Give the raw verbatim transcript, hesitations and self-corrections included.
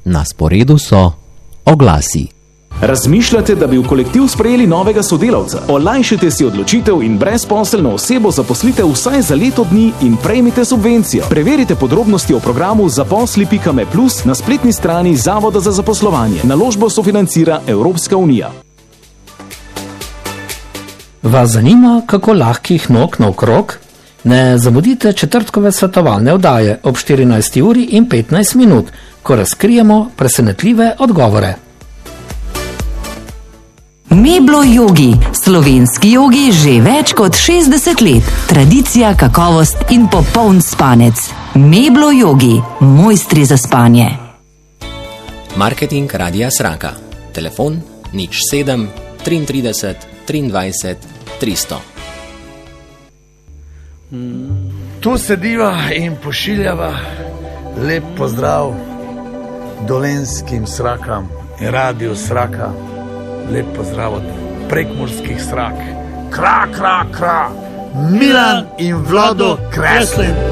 Na sporedu so oglasi. Razmišljate, da bi v kolektiv sprejeli novega sodelavca? Olajšajte si odločitev in brezposelno osebo zaposlite vsaj za leto dni in prejmite subvencijo. Preverite podrobnosti o programu zaposli pika me plus na spletni strani Zavoda za zaposlovanje. Naložbo sofinancira Evropska unija. Vas zanima, kako lahkih nog naokrog? Ne zamudite četrtkove svetovalne oddaje ob štirinajsti uri in petnajst minut, ko razkrijemo presenetljive odgovore. Meblo jogi, slovenski jogi že več kot šestdeset let. Tradicija, kakovost in popoln spanec. Meblo jogi, mojstri za spanje. Marketing Radia Sraka. Telefon nič sedem trideset tri triindvajset tristo. Tu sediva in pošiljava lep pozdrav dolenjskim Srakam in Radiju Sraka. Lep pozdrav od prekmurskih Srak. Kra, kra, kra. Milan in Vlado Kreslin.